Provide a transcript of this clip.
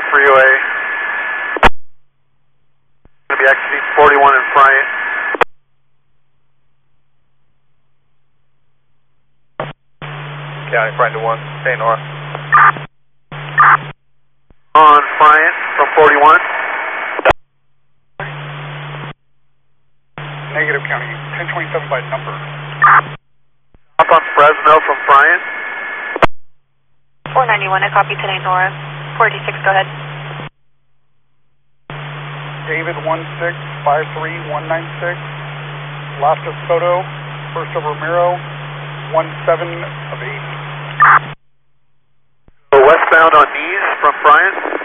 freeway. Going to be exiting 41 in Bryant. County, Bryant to 1, stay north. On Bryant from 41. Negative, County, 1027 by number. Up on Fresno from Bryant. 491, I copy today north. 486, go ahead. David 1653196. Last of Soto, first of Romero, 17 of 8. So westbound on Knees from Bryant.